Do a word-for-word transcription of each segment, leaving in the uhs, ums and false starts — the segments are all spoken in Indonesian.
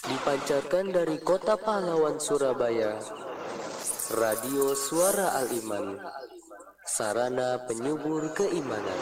Dipancarkan dari Kota Pahlawan Surabaya, Radio Suara Al-Iman, sarana penyubur keimanan.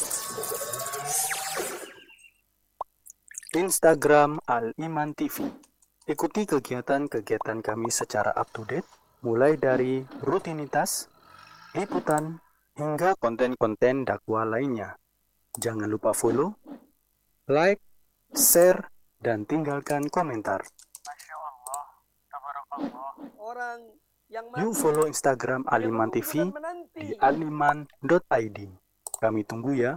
Instagram Al-Iman T V. Ikuti kegiatan-kegiatan kami secara up to date, mulai dari rutinitas, liputan, hingga konten-konten dakwah lainnya. Jangan lupa follow, like, share, dan tinggalkan komentar. Masya Allah, tabarakallah. Orang yang Yuk follow Instagram Al-Iman T V di aliman dot i d. Kami tunggu ya.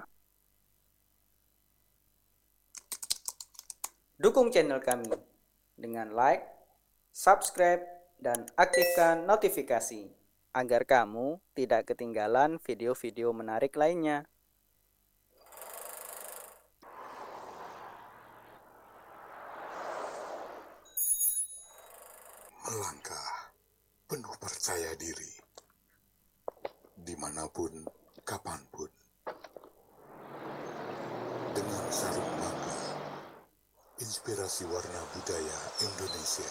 Dukung channel kami dengan like, subscribe, dan aktifkan notifikasi agar kamu tidak ketinggalan video-video menarik lainnya. Melangkah penuh percaya diri, dimanapun, kapanpun, dengan sarung mangga, inspirasi warna budaya Indonesia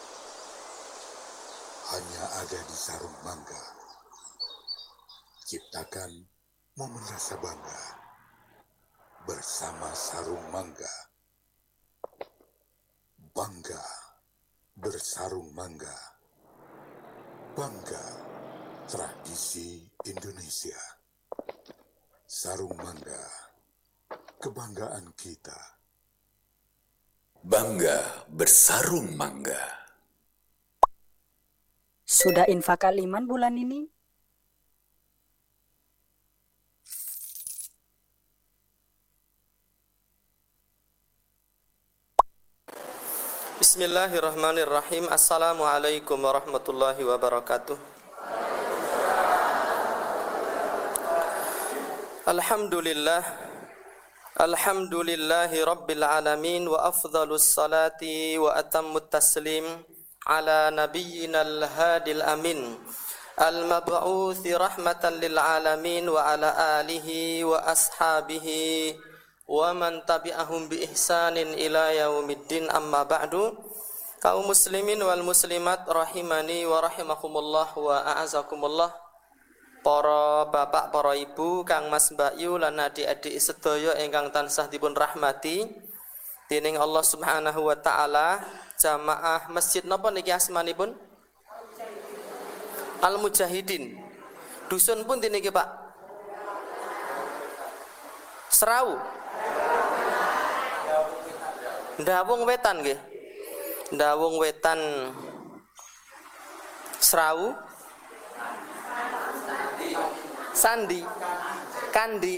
hanya ada di sarung mangga. Ciptakan momen rasa bangga bersama sarung mangga. Bangga bersarung mangga. Bangga tradisi Indonesia. Sarung mangga, kebanggaan kita. Bangga bersarung mangga. Sudah infak Al-Iman bulan ini? Bismillahirrahmanirrahim. Assalamualaikum warahmatullahi wabarakatuh. Alhamdulillah. Alhamdulillahi rabbil alamin. Wa afdhalus salati wa atammut taslim ala nabiyyinal hadil amin, al-mab'uthi rahmatan lil alamin, wa ala alihi wa ashabihi wa man tabi'ahum bi ihsanin ila yaumiddin, amma ba'du. Kaum muslimin wal muslimat rahimani wa rahimakumullah wa a'azakumullah. Para bapak, para ibu, Kang Mas Mbak Yu lan adik-adik sedaya ingkang tansah dipun rahmati dening Allah Subhanahu wa taala. Jamaah masjid napa niki asmanipun? Al Mujahidin. Dusun pun niki Pak? Serau. Ndawung Wetan nggih. Ndawung Wetan Serau. Sandi. Kandi.